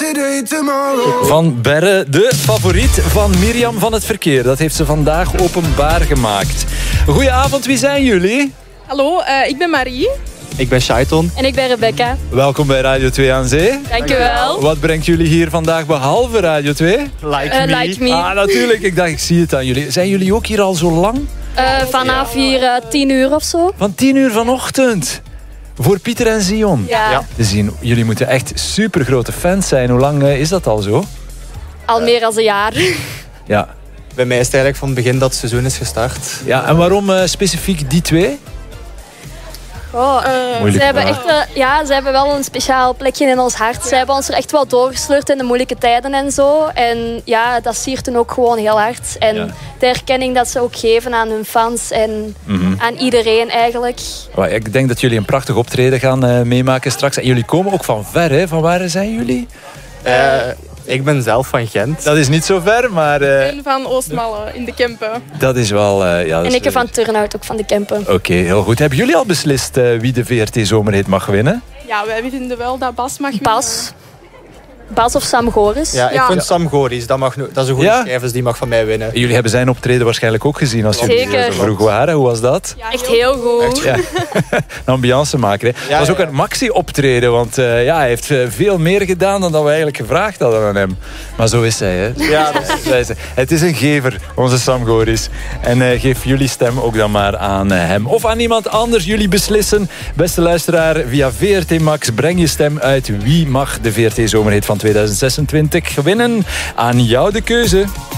day tomorrow. Van Berre, de favoriet van Mirjam van het Verkeer. Dat heeft ze vandaag openbaar gemaakt. Goedenavond, wie zijn jullie? Hallo, ik ben Marie. Ik ben Shaiton. En ik ben Rebecca. Welkom bij Radio 2 aan Zee. Dankjewel. Wat brengt jullie hier vandaag behalve Radio 2? Like me. Ah, natuurlijk. Ik dacht, ik zie het aan jullie. Zijn jullie ook hier al zo lang? Vanaf hier 10 uur of zo. Van 10 uur vanochtend. Voor Pieter en Zion. Ja. Te zien. Jullie moeten echt supergrote fans zijn. Hoe lang is dat al zo? Al meer dan een jaar. Ja. Bij mij is het eigenlijk van het begin dat het seizoen is gestart. Ja, en waarom specifiek die twee? Ze hebben echt, ze hebben wel een speciaal plekje in ons hart. Ze hebben ons er echt wel doorgesleurd in de moeilijke tijden en zo. En ja, dat siert hun ook gewoon heel hard. En de erkenning dat ze ook geven aan hun fans en aan iedereen eigenlijk. Ik denk dat jullie een prachtig optreden gaan meemaken straks. En jullie komen ook van ver, hè? Van waar zijn jullie? Ik ben zelf van Gent. Dat is niet zo ver, maar... Ik ben van Oostmalle in de Kempen. Dat is wel... En ik ben van Turnhout, ook van de Kempen. Oké, heel goed. Hebben jullie al beslist wie de VRT Zomerhit mag winnen? Ja, wij vinden wel dat Bas mag winnen. Bas of Sam Goris. Ja, ik vind Sam Goris. Dat is een goede schrijver, die mag van mij winnen. Jullie hebben zijn optreden waarschijnlijk ook gezien als jullie Zeker. vroeg waren. Hoe was dat? Ja, echt heel goed. Ja. Een ambiance maken. Hè. Het was ook een maxi-optreden, want hij heeft veel meer gedaan dan dat we eigenlijk gevraagd hadden aan hem. Maar zo is hij. Hè. Ja, het is een gever, onze Sam Goris. En geef jullie stem ook dan maar aan hem. Of aan iemand anders. Jullie beslissen. Beste luisteraar, via VRT Max breng je stem uit. Wie mag de VRT Zomerhit van 2026 winnen? Aan jou de keuze.